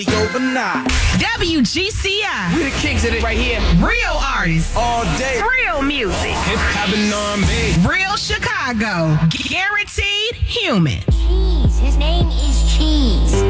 Overnight. WGCI. We the kings of it right here. Real artists. All day. Real music. Hip hop and R&B. Real Chicago. Guaranteed human. Cheese. His name is Cheese.